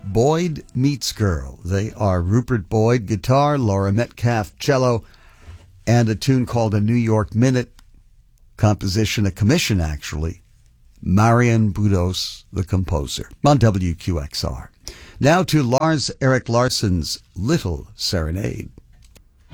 Boyd Meets Girl. They are Rupert Boyd, guitar, Laura Metcalf, cello, and a tune called A New York Minute, composition, a commission actually, Marian Budos, the composer, on WQXR. Now to Lars Erik Larsson's Little Serenade.